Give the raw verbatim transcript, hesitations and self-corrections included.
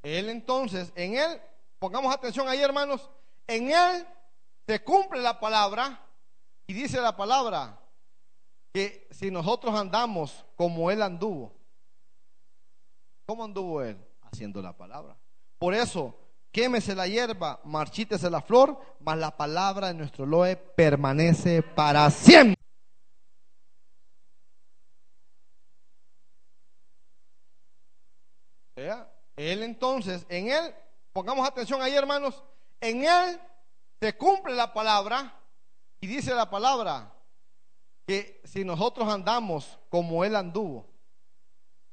Él entonces, en Él, pongamos atención ahí, hermanos, en Él se cumple la palabra y dice la palabra que si nosotros andamos como Él anduvo, ¿cómo anduvo Él? Haciendo la palabra. Por eso, quémese la hierba, marchítese la flor, mas la palabra de nuestro Loe permanece para siempre. ¿Vea? Él entonces, en Él, pongamos atención ahí, hermanos, en Él se cumple la palabra y dice la palabra que si nosotros andamos como Él anduvo,